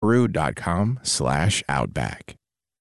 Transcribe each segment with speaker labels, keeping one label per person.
Speaker 1: subaru.com/outback.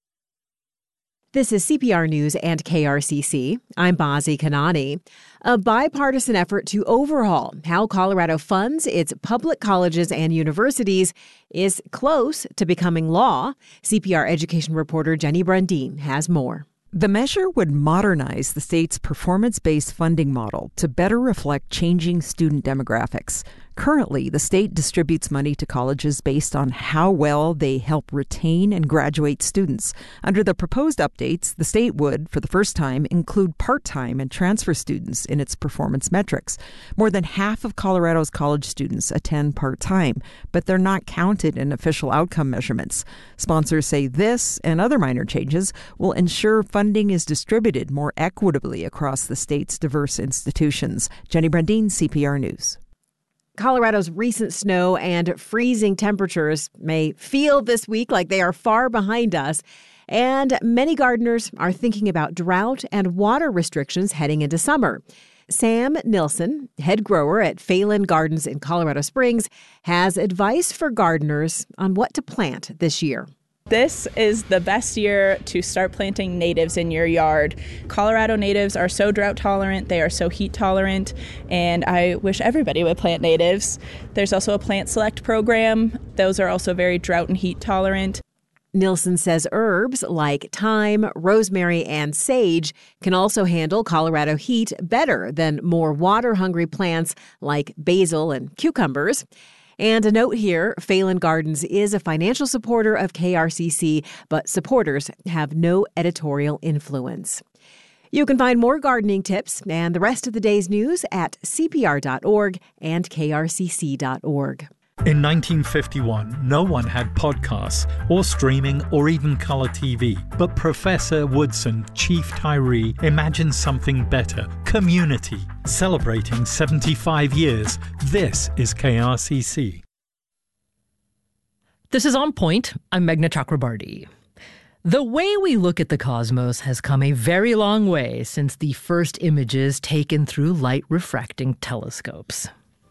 Speaker 2: This is CPR News and KRCC. I'm Bazi Kanani. A bipartisan effort to overhaul how Colorado funds its public colleges and universities is close to becoming law. CPR education reporter Jenny Brundin has more.
Speaker 3: The measure would modernize the state's performance-based funding model to better reflect changing student demographics. Currently, the state distributes money to colleges based on how well they help retain and graduate students. Under the proposed updates, the state would, for the first time, include part-time and transfer students in its performance metrics. More than half of Colorado's college students attend part-time, but they're not counted in official outcome measurements. Sponsors say this and other minor changes will ensure funding is distributed more equitably across the state's diverse institutions. Jenny Brundin, CPR News.
Speaker 2: Colorado's recent snow and freezing temperatures may feel this week like they are far behind us, and many gardeners are thinking about drought and water restrictions heading into summer. Sam Nilsson, head grower at Phelan Gardens in Colorado Springs, has advice for gardeners on what to plant this year.
Speaker 4: This is the best year to start planting natives in your yard. Colorado natives are so drought tolerant, they are so heat tolerant, and I wish everybody would plant natives. There's also a plant select program. Those are also very drought and heat tolerant.
Speaker 2: Nilsson says herbs like thyme, rosemary, and sage can also handle Colorado heat better than more water-hungry plants like basil and cucumbers. And a note here, Phelan Gardens is a financial supporter of KRCC, but supporters have no editorial influence. You can find more gardening tips and the rest of the day's news at cpr.org and krcc.org.
Speaker 5: In 1951, no one had podcasts or streaming or even color TV. But Professor Woodson, Chief Tyree, imagined something better. Community. Celebrating 75 years. This is KRCC.
Speaker 6: This is On Point. I'm Meghna Chakrabarti. The way we look at the cosmos has come a very long way since the first images taken through light-refracting telescopes.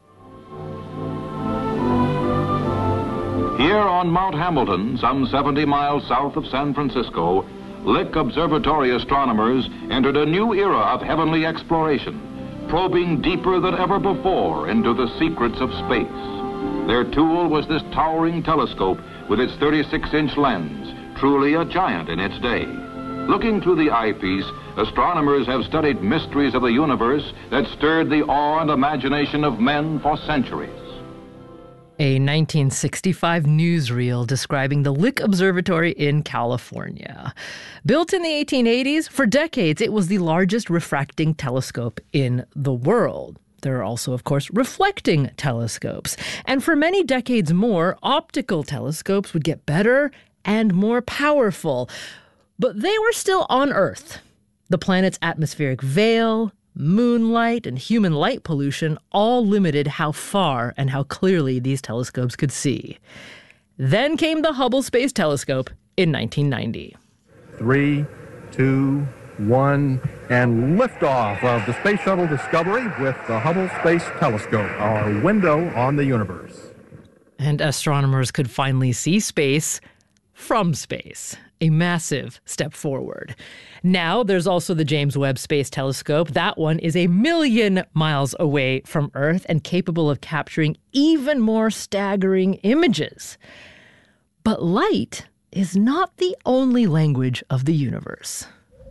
Speaker 7: Here on Mount Hamilton, some 70 miles south of San Francisco, Lick Observatory astronomers entered a new era of heavenly exploration, probing deeper than ever before into the secrets of space. Their tool was this towering telescope with its 36-inch lens, truly a giant in its day. Looking through the eyepiece, astronomers have studied mysteries of the universe that stirred the awe and imagination of men for centuries.
Speaker 6: A 1965 newsreel describing the Lick Observatory in California. Built in the 1880s, for decades it was the largest refracting telescope in the world. There are also, of course, reflecting telescopes. And for many decades more, optical telescopes would get better and more powerful. But they were still on Earth. The planet's atmospheric veil, moonlight, and human light pollution all limited how far and how clearly these telescopes could see. Then came the Hubble Space Telescope in 1990.
Speaker 8: 3, 2, 1, and liftoff of the Space Shuttle Discovery with the Hubble Space Telescope, our window on the universe.
Speaker 6: And astronomers could finally see space from space. A massive step forward. Now there's also the James Webb Space Telescope. That one is 1 million miles away from Earth and capable of capturing even more staggering images. But light is not the only language of the universe.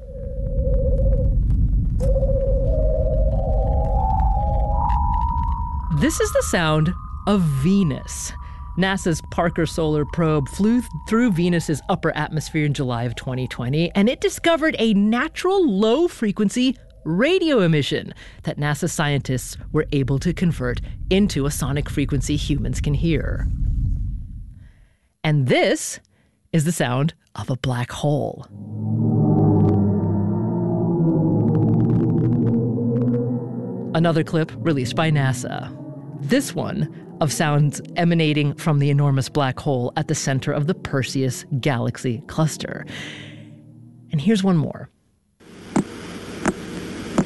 Speaker 6: This is the sound of Venus. NASA's Parker Solar Probe flew through Venus's upper atmosphere in July of 2020, and it discovered a natural low-frequency radio emission that NASA scientists were able to convert into a sonic frequency humans can hear. And this is the sound of a black hole. Another clip released by NASA. This one of sounds emanating from the enormous black hole at the center of the Perseus galaxy cluster. And here's one more.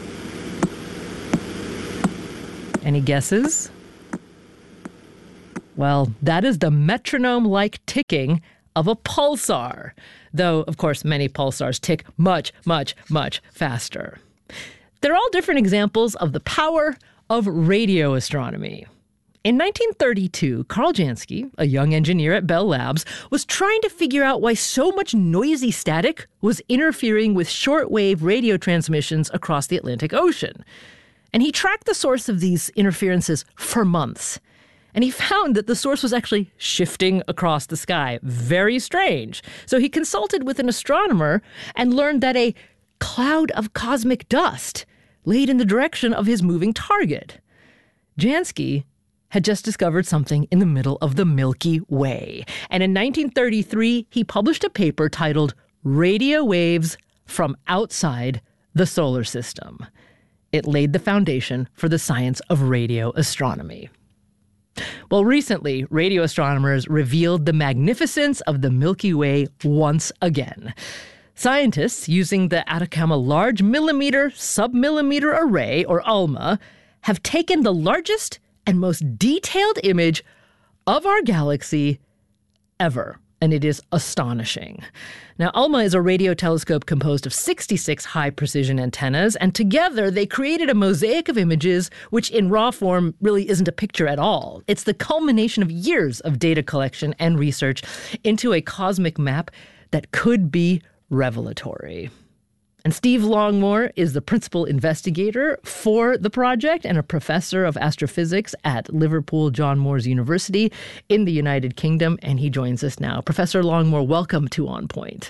Speaker 6: Any guesses? Well, that is the metronome-like ticking of a pulsar, though, of course, many pulsars tick much, much, much faster. They're all different examples of the power of radio astronomy. In 1932, Carl Jansky, a young engineer at Bell Labs, was trying to figure out why so much noisy static was interfering with shortwave radio transmissions across the Atlantic Ocean. And he tracked the source of these interferences for months. And he found that the source was actually shifting across the sky. Very strange. So he consulted with an astronomer and learned that a cloud of cosmic dust laid in the direction of his moving target. Jansky had just discovered something in the middle of the Milky Way. And in 1933, he published a paper titled Radio Waves from Outside the Solar System. It laid the foundation for the science of radio astronomy. Well, recently, radio astronomers revealed the magnificence of the Milky Way once again. Scientists using the Atacama Large Millimeter Submillimeter Array, or ALMA, have taken the largest and most detailed image of our galaxy ever, and it is astonishing. Now, ALMA is a radio telescope composed of 66 high-precision antennas, and together they created a mosaic of images which in raw form really isn't a picture at all. It's the culmination of years of data collection and research into a cosmic map that could be revelatory. And Steve Longmore is the principal investigator for the project and a professor of astrophysics at Liverpool John Moores University in the United Kingdom, and he joins us now. Professor Longmore, welcome to On Point.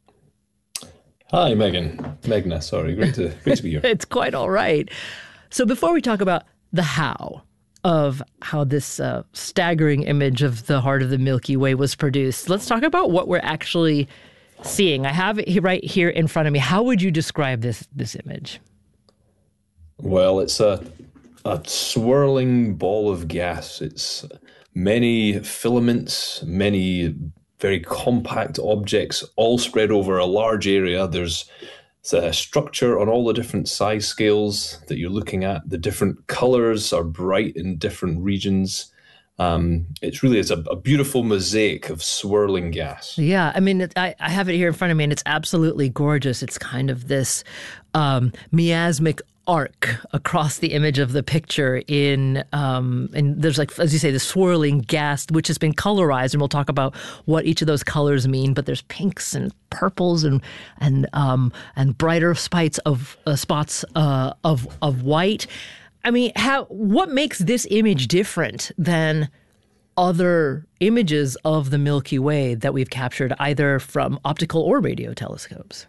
Speaker 1: Hi, Meghna, sorry. Great to be here.
Speaker 6: It's quite all right. So before we talk about the how of how this staggering image of the heart of the Milky Way was produced, let's talk about what we're actually seeing. I have it right here in front of me. How would you describe this image?
Speaker 1: Well, it's a swirling ball of gas. It's many filaments, many very compact objects, all spread over a large area. There's a structure on all the different size scales that you're looking at. The different colors are bright in different regions. It's a beautiful mosaic of swirling gas.
Speaker 6: Yeah, I mean, I have it here in front of me, and it's absolutely gorgeous. It's kind of this miasmic arc across the image of the picture and there's, like, as you say, the swirling gas, which has been colorized, and we'll talk about what each of those colors mean. But there's pinks and purples and brighter spots of white. I mean, what makes this image different than other images of the Milky Way that we've captured either from optical or radio telescopes?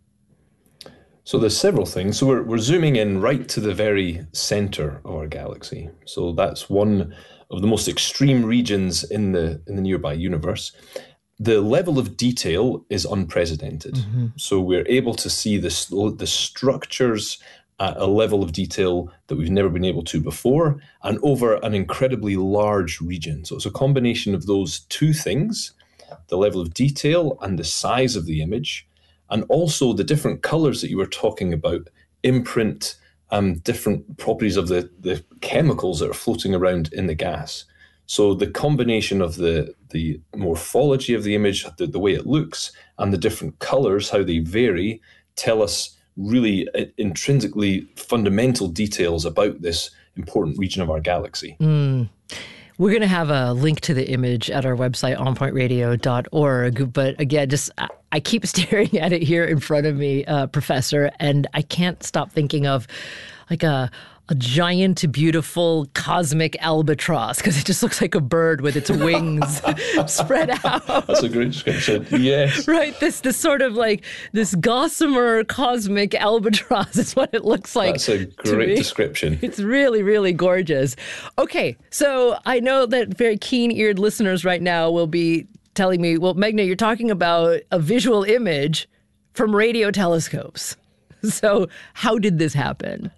Speaker 1: So there's several things. So we're zooming in right to the very center of our galaxy. So that's one of the most extreme regions in the nearby universe. The level of detail is unprecedented. Mm-hmm. So we're able to see the structures at a level of detail that we've never been able to before, and over an incredibly large region. So it's a combination of those two things, the level of detail and the size of the image, and also the different colors that you were talking about imprint different properties of the chemicals that are floating around in the gas. So the combination of the morphology of the image, the way it looks, and the different colors, how they vary, tell us really intrinsically fundamental details about this important region of our galaxy.
Speaker 6: We're going to have a link to the image at our website, onpointradio.org. But again, I keep staring at it here in front of me, Professor, and I can't stop thinking of like a giant, beautiful cosmic albatross, because it just looks like a bird with its wings spread out.
Speaker 1: That's a great description. Yes.
Speaker 6: Right. This sort of like this gossamer cosmic albatross is what it looks like.
Speaker 1: That's a great description.
Speaker 6: It's really, really gorgeous. Okay. So I know that very keen-eared listeners right now will be telling me, well, Meghna, you're talking about a visual image from radio telescopes. So how did this happen?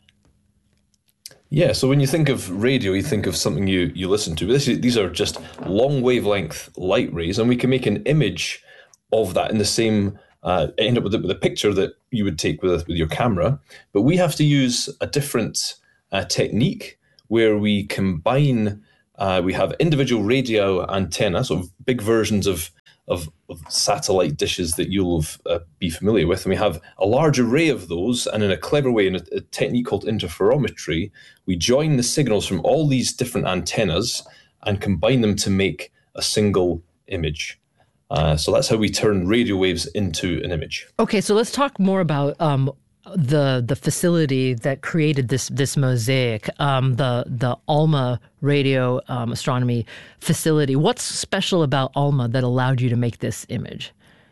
Speaker 1: Yeah, so when you think of radio, you think of something you listen to. These are just long wavelength light rays, and we can make an image of that in the same, end up with a picture that you would take with your camera. But we have to use a different technique where we combine We have individual radio antenna, sort of big versions of satellite dishes that you'll be familiar with. And we have a large array of those. And in a clever way, in a technique called interferometry, we join the signals from all these different antennas and combine them to make a single image. So that's how we turn radio waves into an image.
Speaker 6: Okay, so let's talk more about the facility that created this mosaic, the ALMA radio astronomy facility. What's special about ALMA that allowed you to make this image?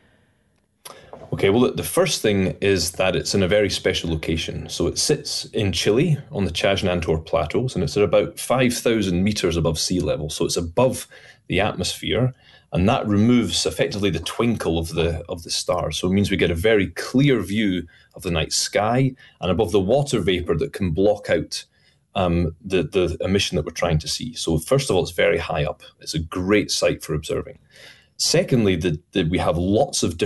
Speaker 1: Okay, well, the first thing is that it's in a very special location. So it sits in Chile on the Chajnantor Plateaus, and it's at about 5,000 meters above sea level. So it's above the atmosphere, and that removes effectively the twinkle of the stars. So it means we get a very clear view of the night sky and above the water vapor that can block out the emission that we're trying to see. So first of all, it's very high up. It's a great site for observing. Secondly, we have lots of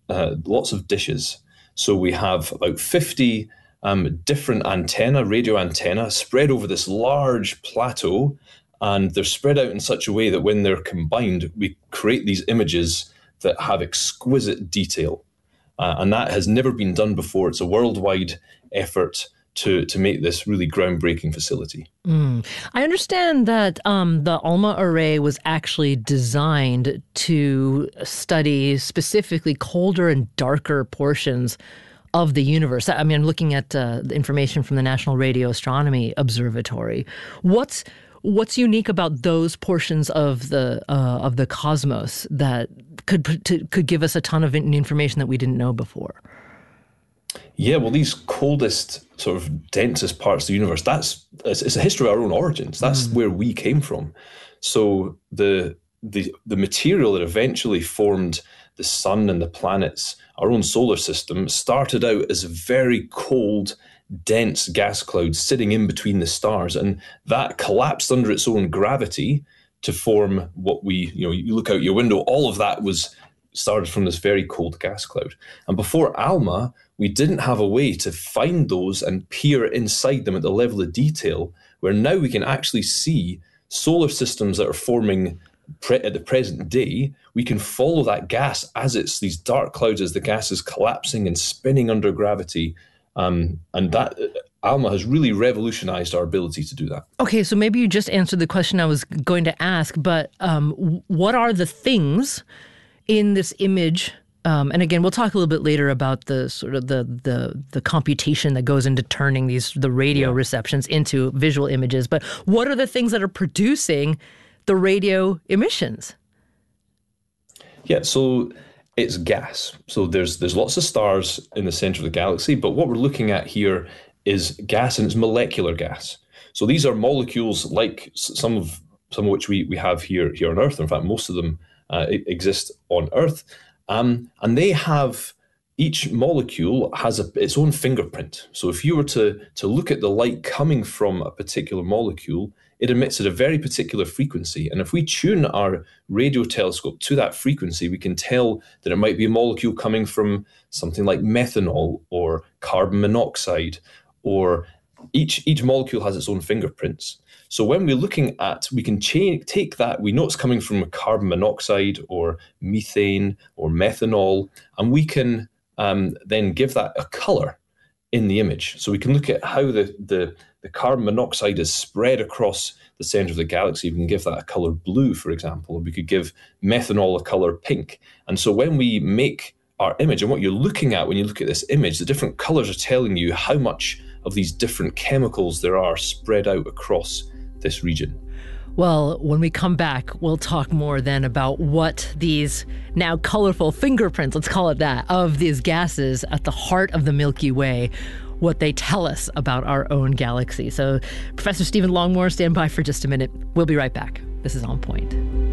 Speaker 1: dishes. So we have about 50 different radio antenna spread over this large plateau, and they're spread out in such a way that when they're combined, we create these images that have exquisite detail. And that has never been done before. It's a worldwide effort to make this really groundbreaking facility.
Speaker 6: I understand that the ALMA array was actually designed to study specifically colder and darker portions of the universe. I mean, I'm looking at the information from the National Radio Astronomy Observatory. What's unique about those portions of the cosmos that could give us a ton of information that we didn't know before?
Speaker 1: Yeah, well, these coldest, sort of densest parts of the universe, it's a history of our own origins. That's where we came from. So the material that eventually formed the sun and the planets, our own solar system, started out as a very cold, dense gas clouds sitting in between the stars, and that collapsed under its own gravity to form what you look out your window, all of that was started from this very cold gas cloud. And before ALMA, we didn't have a way to find those and peer inside them at the level of detail, where now we can actually see solar systems that are forming at the present day. We can follow that gas as it's these dark clouds, as the gas is collapsing and spinning under gravity. And that ALMA has really revolutionized our ability to do that. Okay,
Speaker 6: so maybe you just answered the question I was going to ask, but what are the things in this image? And again, we'll talk a little bit later about the sort of the computation that goes into turning the radio receptions into visual images. But what are the things that are producing the radio emissions?
Speaker 1: Yeah, so it's gas. So there's lots of stars in the center of the galaxy, but what we're looking at here is gas, and it's molecular gas. So these are molecules like some of which we have here on Earth. In fact, most of them exist on Earth. And they have, each molecule has its own fingerprint. So if you were to look at the light coming from a particular molecule, it emits at a very particular frequency. And if we tune our radio telescope to that frequency, we can tell that it might be a molecule coming from something like methanol or carbon monoxide, or each molecule has its own fingerprints. So when we're looking at, we can take that, we know it's coming from carbon monoxide or methane or methanol, and we can then give that a color in the image. So we can look at how the carbon monoxide is spread across the center of the galaxy. We can give that a color blue, for example, or we could give methanol a color pink. And so when we make our image, and what you're looking at when you look at this image, the different colors are telling you how much of these different chemicals there are spread out across this region.
Speaker 6: Well, when we come back, we'll talk more then about what these now colorful fingerprints, let's call it that, of these gases at the heart of the Milky Way, what they tell us about our own galaxy. So Professor Stephen Longmore, stand by for just a minute. We'll be right back. This is On Point.